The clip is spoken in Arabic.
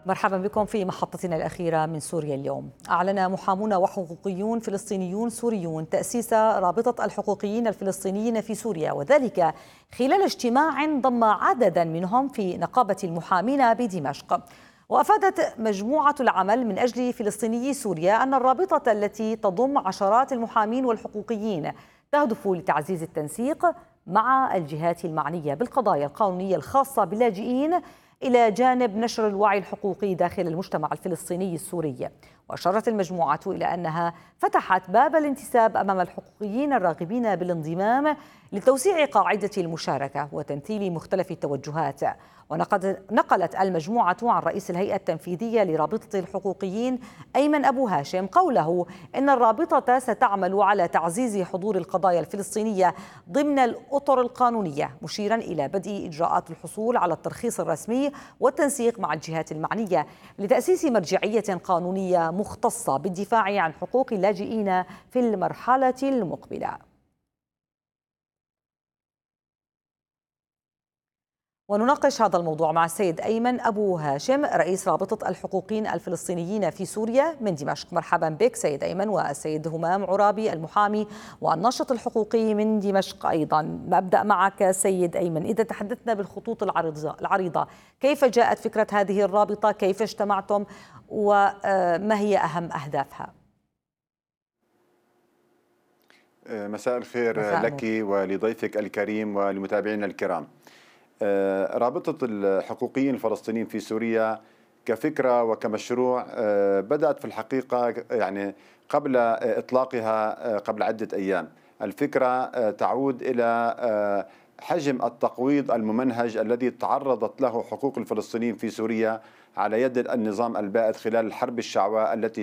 مرحبا بكم في محطتنا الأخيرة من سوريا اليوم. أعلن محامون وحقوقيون فلسطينيون سوريون تأسيس رابطة الحقوقيين الفلسطينيين في سوريا، وذلك خلال اجتماع ضم عددا منهم في نقابة المحامين بدمشق. وأفادت مجموعة العمل من أجل فلسطيني سوريا أن الرابطة التي تضم عشرات المحامين والحقوقيين تهدف لتعزيز التنسيق مع الجهات المعنية بالقضايا القانونية الخاصة باللاجئين، إلى جانب نشر الوعي الحقوقي داخل المجتمع الفلسطيني السوري. وأشارت المجموعة إلى أنها فتحت باب الانتساب أمام الحقوقيين الراغبين بالانضمام لتوسيع قاعدة المشاركة وتمثيل مختلف التوجهات. ونقلت المجموعة عن رئيس الهيئة التنفيذية لرابطة الحقوقيين أيمن أبو هاشم قوله إن الرابطة ستعمل على تعزيز حضور القضايا الفلسطينية ضمن الأطر القانونية، مشيرا إلى بدء إجراءات الحصول على الترخيص الرسمي والتنسيق مع الجهات المعنية لتأسيس مرجعية قانونية مختصة بالدفاع عن حقوق اللاجئين في المرحلة المقبلة. ونناقش هذا الموضوع مع السيد أيمن أبو هاشم رئيس رابطة الحقوقيين الفلسطينيين في سوريا من دمشق. مرحبا بك سيد أيمن. والسيد همام عرابي المحامي والناشط الحقوقي من دمشق أيضا. أبدأ معك سيد أيمن، إذا تحدثنا بالخطوط العريضة، كيف جاءت فكرة هذه الرابطة؟ كيف اجتمعتم؟ وما هي أهم أهدافها؟ مساء الخير لك ولضيفك الكريم ولمتابعينا الكرام. رابطة الحقوقيين الفلسطينيين في سوريا كفكرة وكمشروع بدأت في الحقيقة يعني قبل إطلاقها قبل عدة أيام. الفكرة تعود إلى حجم التقويض الممنهج الذي تعرضت له حقوق الفلسطينيين في سوريا على يد النظام البائد خلال الحرب الشعواء التي